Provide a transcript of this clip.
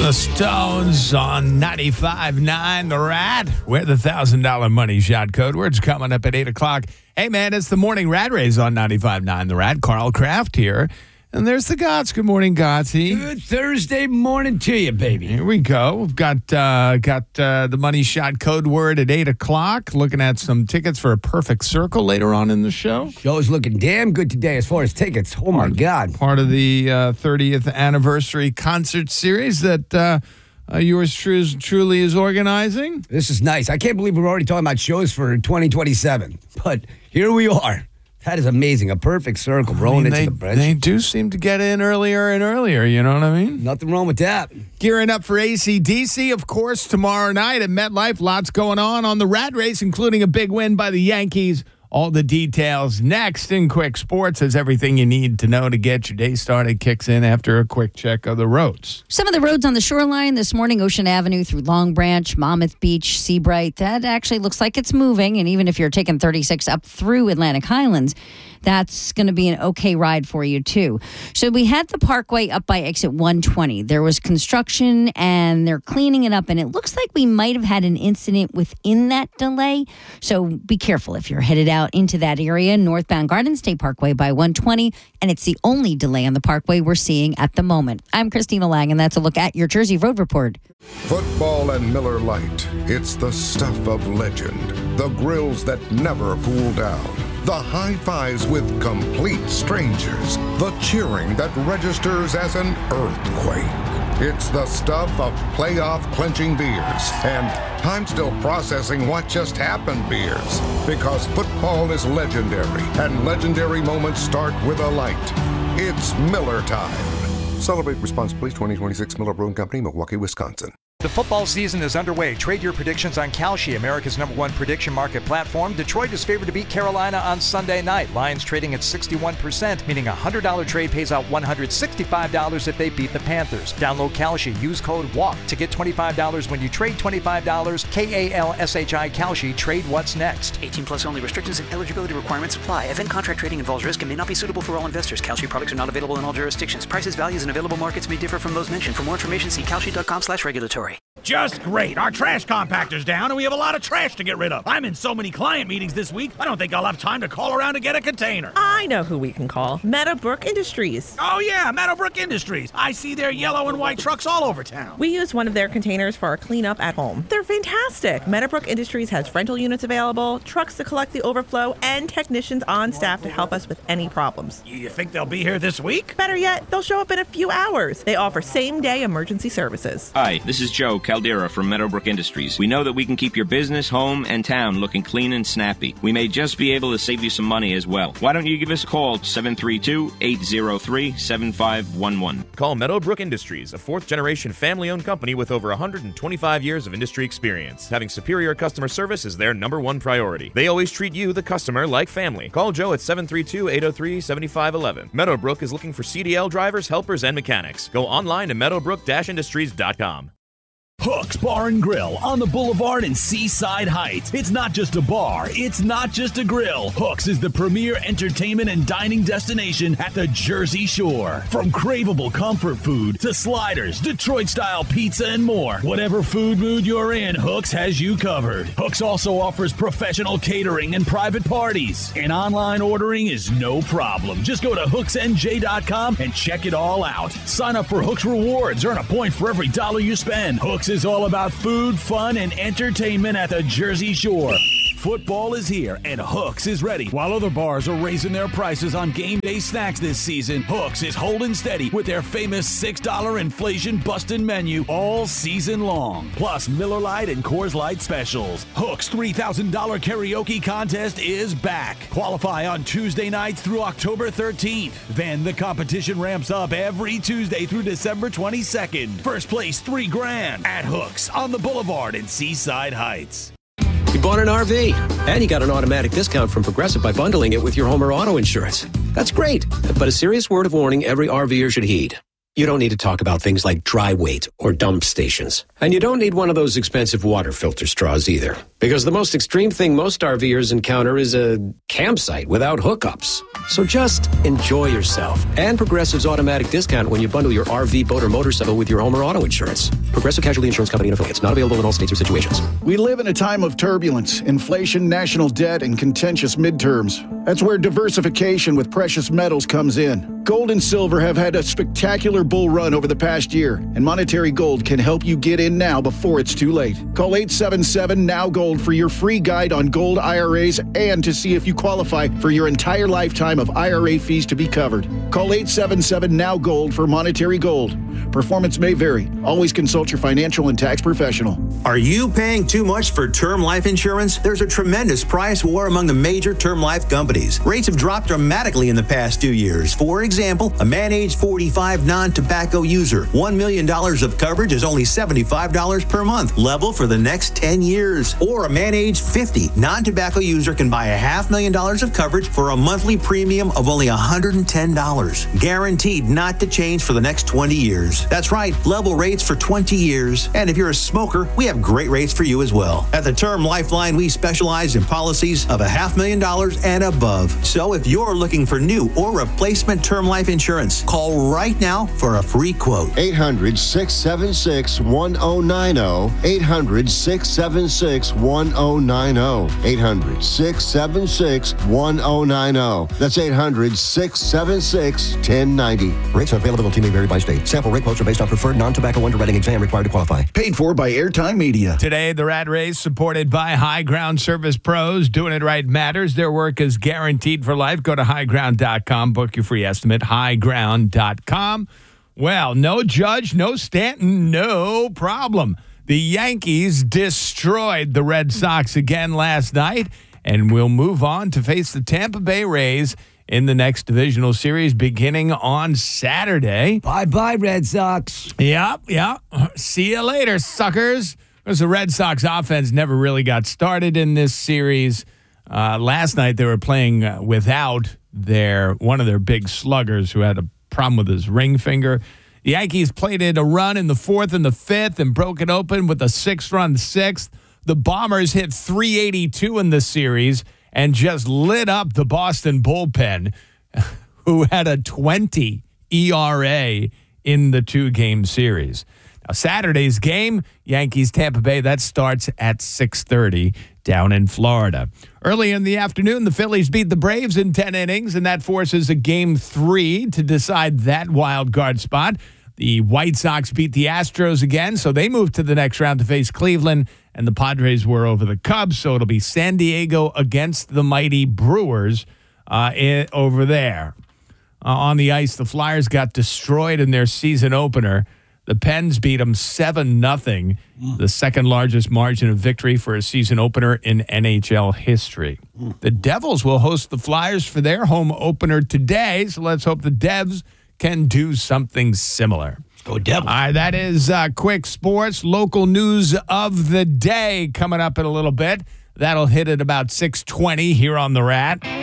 The Stones on 95.9 The Rad, where the $1,000 money shot code word's coming up at 8 o'clock. Hey, man, it's the morning Rad Race on 95.9 The Rad. Carl Kraft here. And there's the Gots. Good morning, Gotsy. Good Thursday morning to you, baby. Here we go. We've got the money shot code word at 8 o'clock. Looking at some tickets for a perfect circle later on in the show. Show's looking damn good today as far as tickets. Oh, my God. Part of the 30th anniversary concert series that yours truly is organizing. This is nice. I can't believe we're already talking about shows for 2027. But here we are. That is amazing. A perfect circle rolling into the bridge. They do seem to get in earlier and earlier, you know what I mean? Nothing wrong with that. Gearing up for AC/DC, of course, tomorrow night at MetLife. Lots going on the Rad Race, including a big win by the Yankees. All the details next in Quick Sports as everything you need to know to get your day started kicks in after a quick check of the roads. Some of the roads on the shoreline this morning, Ocean Avenue through Long Branch, Monmouth Beach, Seabright, that actually looks like it's moving. And even if you're taking 36 up through Atlantic Highlands, that's going to be an okay ride for you, too. So we had the Parkway up by exit 120. There was construction, and they're cleaning it up, and it looks like we might have had an incident within that delay. So be careful if you're headed out into that area. Northbound Garden State Parkway by 120, and it's the only delay on the Parkway we're seeing at the moment. I'm Christina Lang, and that's a look at your Jersey Road Report. Football and Miller Lite. It's the stuff of legend. The grills that never cool down. The high fives with complete strangers. The cheering that registers as an earthquake. It's the stuff of playoff clinching beers. And I'm still processing what just happened beers. Because football is legendary. And legendary moments start with a light. It's Miller time. Celebrate responsibly. 2026 Miller Brewing Company, Milwaukee, Wisconsin. The football season is underway. Trade your predictions on Kalshi, America's #1 prediction market platform. Detroit is favored to beat Carolina on Sunday night. Lions trading at 61%, meaning a $100 trade pays out $165 if they beat the Panthers. Download Kalshi. Use code WALK to get $25 when you trade $25. KALSHI Kalshi. Trade what's next. 18 plus only. Restrictions and eligibility requirements apply. Event contract trading involves risk and may not be suitable for all investors. Kalshi products are not available in all jurisdictions. Prices, values, and available markets may differ from those mentioned. For more information, see kalshi.com/regulatory. Just great. Our trash compactor's down and we have a lot of trash to get rid of. I'm in so many client meetings this week, I don't think I'll have time to call around to get a container. I know who we can call. Meadowbrook Industries. Oh yeah, Meadowbrook Industries. I see their yellow and white trucks all over town. We use one of their containers for our cleanup at home. They're fantastic. Meadowbrook Industries has rental units available, trucks to collect the overflow, and technicians on staff to help us with any problems. You think they'll be here this week? Better yet, they'll show up in a few hours. They offer same-day emergency services. Hi, this is Joe Caldera from Meadowbrook Industries. We know that we can keep your business, home, and town looking clean and snappy. We may just be able to save you some money as well. Why don't you give us a call, 732-803-7511. Call Meadowbrook Industries, a fourth-generation family-owned company with over 125 years of industry experience. Having superior customer service is their #1 priority. They always treat you, the customer, like family. Call Joe at 732-803-7511. Meadowbrook is looking for CDL drivers, helpers, and mechanics. Go online to meadowbrook-industries.com. Hooks Bar and Grill on the Boulevard in Seaside Heights. It's not just a bar. It's not just a grill. Hooks is the premier entertainment and dining destination at the Jersey Shore. From craveable comfort food to sliders, Detroit-style pizza, and more. Whatever food mood you're in, Hooks has you covered. Hooks also offers professional catering and private parties. And online ordering is no problem. Just go to hooksnj.com and check it all out. Sign up for Hooks Rewards. Earn a point for every dollar you spend. Hooks is all about food, fun, and entertainment at the Jersey Shore. Football is here, and Hooks is ready. While other bars are raising their prices on game day snacks this season, Hooks is holding steady with their famous $6 inflation-busting menu all season long. Plus Miller Lite and Coors Light specials. Hooks' $3,000 karaoke contest is back. Qualify on Tuesday nights through October 13th. Then the competition ramps up every Tuesday through December 22nd. First place $3,000 at Hooks on the Boulevard in Seaside Heights. You bought an RV, and you got an automatic discount from Progressive by bundling it with your home or auto insurance. That's great, but a serious word of warning every RVer should heed. You don't need to talk about things like dry weight or dump stations. And you don't need one of those expensive water filter straws either. Because the most extreme thing most RVers encounter is a campsite without hookups. So just enjoy yourself. And Progressive's automatic discount when you bundle your RV, boat, or motorcycle with your home or auto insurance. Progressive Casualty Insurance Company and affiliates. Not available in all states or situations. We live in a time of turbulence, inflation, national debt, and contentious midterms. That's where diversification with precious metals comes in. Gold and silver have had a spectacular bull run over the past year, and Monetary Gold can help you get in now before it's too late. Call 877-NOW-GOLD for your free guide on gold IRAs and to see if you qualify for your entire lifetime of IRA fees to be covered. Call 877-NOW-GOLD for Monetary Gold. Performance may vary. Always consult your financial and tax professional. Are you paying too much for term life insurance? There's a tremendous price war among the major term life companies. Rates have dropped dramatically in the past 2 years. For example, a man age 45 non-tobacco user, $1 million of coverage is only $75 per month, level for the next 10 years. Or a man age 50 non-tobacco user can buy $500,000 of coverage for a monthly premium of only $110, guaranteed not to change for the next 20 years. That's right, level rates for 20 years. And if you're a smoker, we have great rates for you as well. At the Term Lifeline, we specialize in policies of $500,000 and above. So if you're looking for new or replacement term life insurance, call right now for a free quote. 800-676-1090. 800-676-1090. 800-676-1090. That's 800-676-1090. Rates and availability may vary by state. Sample rate quotes are based on preferred non-tobacco underwriting exam required to qualify. Paid for by Airtime Media. Today, the Rat Race supported by High Ground Service Pros. Doing it right matters. Their work is guaranteed for life. Go to highground.com. Book your free estimate. Highground.com. Well, no Judge, no Stanton, no problem. The Yankees destroyed the Red Sox again last night and will move on to face the Tampa Bay Rays in the next divisional series beginning on Saturday. Bye-bye, Red Sox. Yep. See you later, suckers. Because the Red Sox offense never really got started in this series. Last night they were playing without one of their big sluggers who had a problem with his ring finger. The Yankees played it a run in the fourth and the fifth and broke it open with a 6-run sixth. The Bombers hit 382 in the series and just lit up the Boston bullpen, who had a 20 ERA in the two-game series. Now, Saturday's game, Yankees-Tampa Bay, that starts at 6:30 down in Florida. Early in the afternoon, the Phillies beat the Braves in 10 innings, and that forces a Game 3 to decide that wild card spot. The White Sox beat the Astros again, so they moved to the next round to face Cleveland, and the Padres were over the Cubs, so it'll be San Diego against the mighty Brewers over there. On the ice, the Flyers got destroyed in their season opener. The Pens beat them 7-0, the second largest margin of victory for a season opener in NHL history. The Devils will host the Flyers for their home opener today, so let's hope the Devs can do something similar. Go Devils. All right, that is quick sports. Local news of the day coming up in a little bit. That'll hit at about 6:20 here on The Rat.